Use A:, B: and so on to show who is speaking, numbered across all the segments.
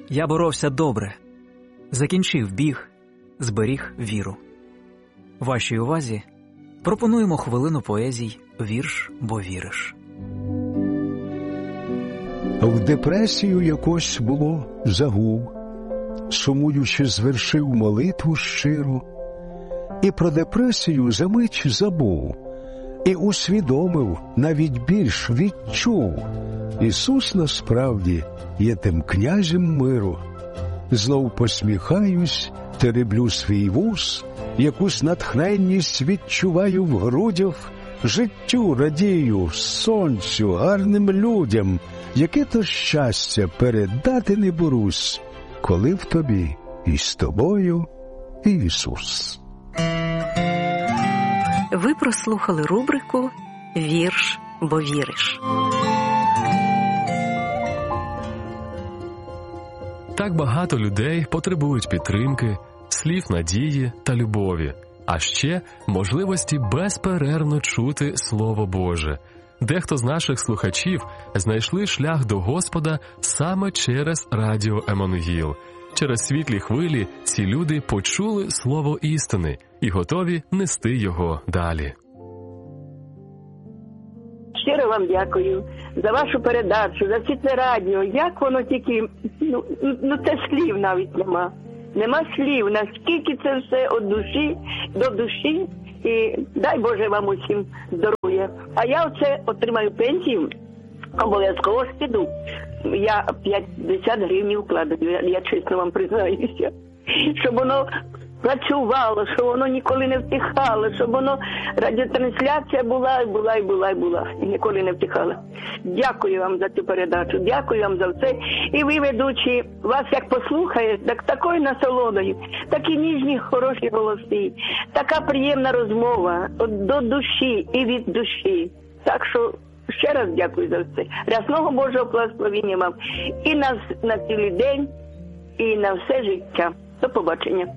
A: Я боровся добре, закінчив біг, зберіг віру. Вашій увазі пропонуємо хвилину поезій «Вірш, бо віриш».
B: В депресію якось було загув, сумуючи звершив молитву щиру, і про депресію за мить забув, і усвідомив, навіть більш відчув, Ісус насправді є тим князем миру. Знов посміхаюсь, тереблю свій вуз, якусь натхненність відчуваю в грудях, життю радію, сонцю, гарним людям, яке то щастя передати не борусь, коли в тобі і з тобою Ісус.
C: Ви прослухали рубрику «Вірш, бо віриш».
D: Так багато людей потребують підтримки, слів надії та любові, а ще можливості безперервно чути Слово Боже. Дехто з наших слухачів знайшли шлях до Господа саме через радіо Еммануїл. Через світлі хвилі ці люди почули слово істини і готові нести його далі.
E: Щиро вам дякую за вашу передачу, за світле радіо. Як воно тільки, це слів навіть нема. Нема слів, наскільки це все від душі до душі. І дай Боже вам усім здоров'я. А я оце отримаю пенсію, обов'язково ж піду. Я 50 гривень вкладаю, я чесно вам признаюся. Щоб воно працювало, щоб воно ніколи не втихало, щоб воно радіотрансляція була і ніколи не втихала. Дякую вам за цю передачу, дякую вам за все. І ви, ведучі, вас як послухаєш, так такою насолодою, такі ніжні, хороші голоси, така приємна розмова до душі і від душі. Так що ще раз дякую за все. Рясного Божого благословення вам і на цілий день, і на все життя. До побачення.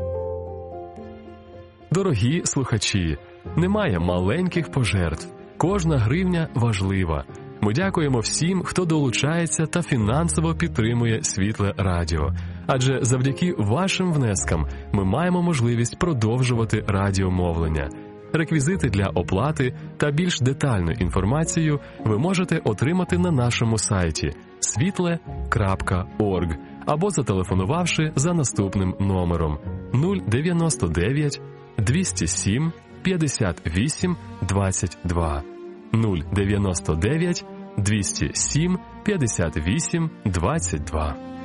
D: Дорогі слухачі, немає маленьких пожертв. Кожна гривня важлива. Ми дякуємо всім, хто долучається та фінансово підтримує Світле Радіо. Адже завдяки вашим внескам ми маємо можливість продовжувати радіомовлення. Реквізити для оплати та більш детальну інформацію ви можете отримати на нашому сайті svitle.org або зателефонувавши за наступним номером 099 207 58 22 099 207 58 22.